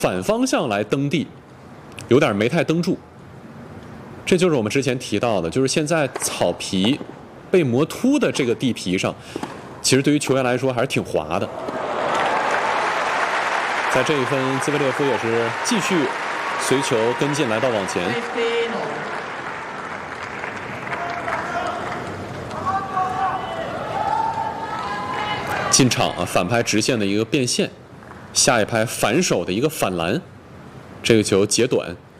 反方向来蹬地，有点没太蹬住。这就是我们之前提到的，就是现在草皮被磨秃的这个地皮上，其实对于球员来说还是挺滑的。在这一分，兹维列夫也是继续随球跟进，来到网前。进场啊，反拍直线的一个变线，下一拍反手的一个反篮，这个球截短。